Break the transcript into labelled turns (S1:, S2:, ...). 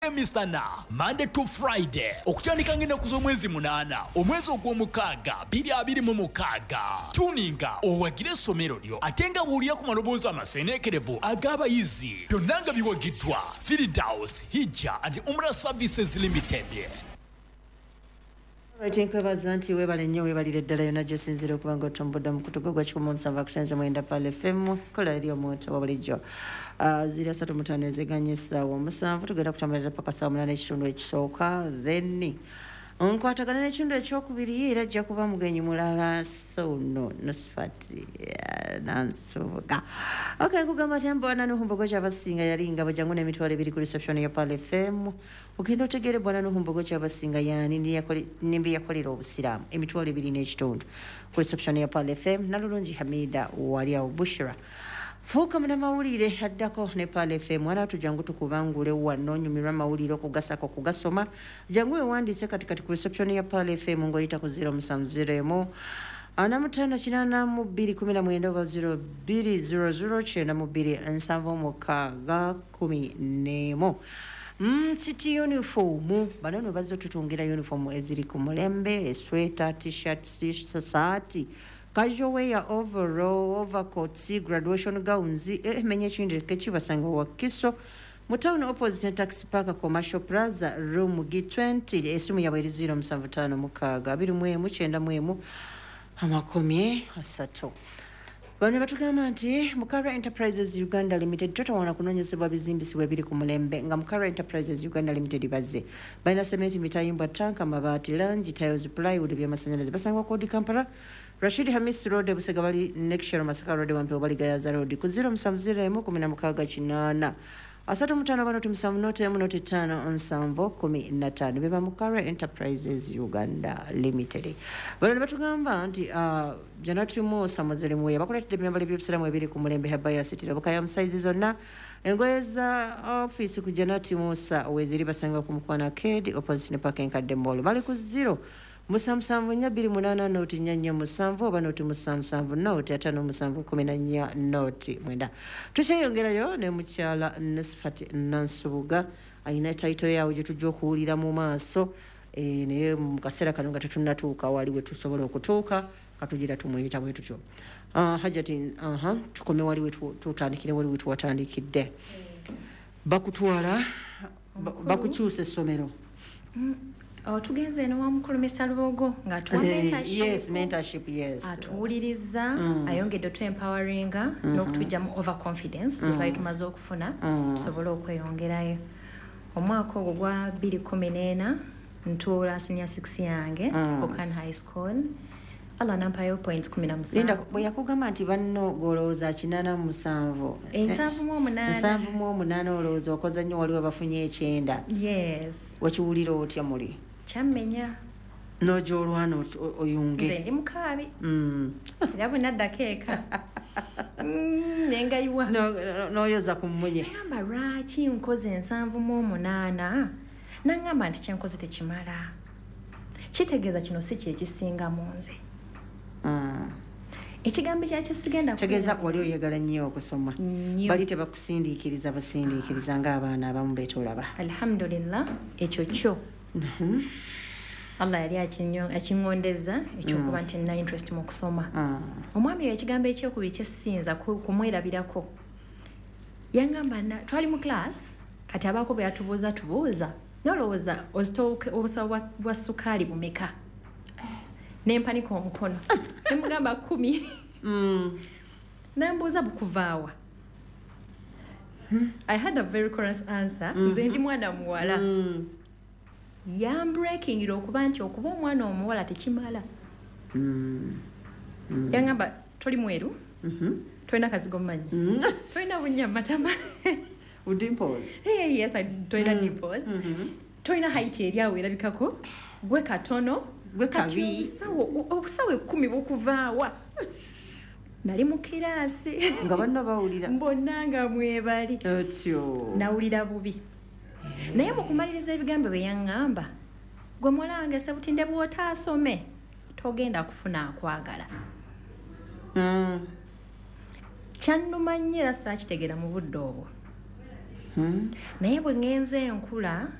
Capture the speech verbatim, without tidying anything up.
S1: emisana Monday to Friday okutandika ng'ennaku z'omwezi munana omwezi ogw'omukaaga bbiri abiri mu mukaaga tuninga owagire essomero lyo ate nga bw'olira ku maloboozi amaseeneekerevu ag'abayizi byonna nga biwagiddwa Firdaus Hijja and Umrah Services Limited.
S2: Kwebaza nti webale nnyo webalire ddala yonna gy'osinzira okuba ng'otombodde mu kutugo gwa kikumi mu musanvu akusanze mwenda Pal F M kola eri omuntu wa bulijjo ziri asatu mu ttaano eziganye essaawa omusanvu tugenda kutambulira paka ssaawa munaana ekitundu ekisooka then nkwatagana n'ekitundu ekyokubiri era ajja kuba mugenyi mulala so no Nosfati Nansubuga. Okay, kugamba nti Bwana Nuhumbogo ky'abasinga yalinga bajangu n'emitwalo ebiri ku reception ya Pal F M ogenda otegere Bwana Nuhumbogo ky'abasinga yani nimbi yakolera obusiraamu emitwalo ebiri n'ekitundu ku reception ya Pal F M Nalulungi Hamida wali awo Bushra fuuka muna mawulire addako ne Pal F M wala tujangu tukubangule wano nyumirwa mawulire okugasako kugasoma jangu ewandiise katikati ku reception ya Pal F M ngoyita ku zero musanvu zero emu ana mutano kinana mu bbiri kumi na mwenda oba zero bbiri zero zero kyenda mu bbiri nsanvu mukaaga kumi n'emu. Mm, city uniform bano no bazzo tutungira uniform eziri ku mulembe esweta t-shirt saati casual wear overall overcoat graduation gowns eh menye chinde kechibasanga wakiso mu town opposite taxi park commercial plaza room G twenty esimu yabwe zero musanvu ttaano mukaaga abiri mu emu kyenda mu emu amakomye asatu. Bano batugamba nti Mukara Enterprises Uganda Limited tutawana kunonyezebwa bizimbisibwa biri ku mulembe nga Mukara Enterprises Uganda Limited bazze balina sementi mitayimbwa tanka mabaati langi tiles plywood by'amasannyalaze basangwa kodi Kampala Rashid Hamis Road Busega bali Nekshero Masaka Road Wampe bali Gayaza Road ku zero musanvu zero emu kumi na mukaaga kinaana asatu mutano bano tumusanvu note emu note ttaano nsanvu kumi na ttaano beba Mukara Enterprises Uganda Limited. Bano batugamba nti uh, Janatu Musa Mozele Mwe bakoletedde ebyambalo by'ebisiramu ebiri ku mulembe Habaya City Bukaya musaizi zonna engoye za office ku Janatu Musa weziri basanga ku Mukwana Kedi opposite ne parking kadde mall bali ku zero musanvu nnya bbiri munaana noti nnya nnya musanvu oba noti musanvu noti ataano musanvu kumi na nnya noti mwenda. Tukyeyongerayo ne mukyala Nosfati Nansubuga ayina taito yawe gye tujja okuwulira mu maaso e, naye mu kaseera kano nga tetunnatuuka wali we tusobola okutuuka katugira tumuyita bwe tutyo. Uh, hajati aha uh -huh, tukome wali we tutandikire wali we tuwatandikidde bakutwala bakukyusa essomero.
S3: Mm. Oh, tugenze no wamukulu Mister Lubogo nga tuwa mentorship.
S2: Yes, mentorship, yes.
S3: Atuwuliriza mm. ayongedde to empowering mm -hmm. n'okutujja mu overconfidence mm. twali tumaze okufuna mm. tusobole okweyongerayo. Omwaka ogwo gwa bbiri kumi n'ena ntuula senior six yange mm. Okan High School ala nampayo points kumi na musanvu.
S2: Linda bwe yakugamba nti banno golooza kinaana mu musanvu
S3: ensanvu mu omunaana
S2: ensanvu mu omunaana olowooza okoza nnyo waliwo bafunye ekyenda.
S3: Yes.
S2: Wakiwulira otya muli?
S3: Kyammenya
S2: n'ogyolwana oyunge.
S3: Nze ndi mukaabi
S2: mm.
S3: era bwe naddako eka mm, nengayiwa
S2: n'oyoza ku mmunye.
S3: Ngamba lwaki nkoze ensanvu mu omunaana nangamba nti kyenkoze tekimala kitegeeza kino si kyekisinga mu nze.
S2: Mm.
S3: Ekigambo kyakyo sigenda
S2: kitegeeza wali oyagala nnyo okusoma bali tebakusindiikiriza basindiikiriza ng'abaana abamu beetolaba.
S3: Alhamdulillah ekyo kyo
S2: mm-hmm.
S3: Allah yali akiŋŋondeza ekyokuba nti nina interest mu kusoma.
S2: Mm.
S3: Omwami oyo ekigambo ekyokubiri kyesinza kumwerabirako yangamba twali mu class kati abaako bwe yatubuuza tubuuza nolowooza ozitooke obusawo bwa sukaali bumeka nempanika omukono nemugamba kumi
S2: mm.
S3: nambuuza bukuvaawa. I had a very correct answer.
S2: Mm-hmm.
S3: Nze ndi mwana muwala.
S2: Mm.
S3: Yambreaking okuba nti okuba omwana omuwala tekimala.
S2: Mm. Mm.
S3: Yangamba toli mweru
S2: mm-hmm.
S3: tolina kazigo mumanyi
S2: mm.
S3: tolina bunyamatama
S2: udimples.
S3: Hey, yes, I tolina mm. dimples.
S2: Mm-hmm.
S3: Tolina height eri awo erabikako gwe katono
S2: gwe kabi
S3: obusawo ekkumi bukuvaawa. Nali mu kiraasi
S2: nga banna bawulira
S3: mbonna nga mwebali
S2: otyo
S3: nawulira bubi naye mu kumaliriza ebigambo bye yaŋŋamba gwe muwala wange sebutinde bw'otaasome togenda kufuna akwagala.
S2: mm.
S3: Kyannuma nnyo era saakitegeera mu budde obwo naye bwe ngenze enkula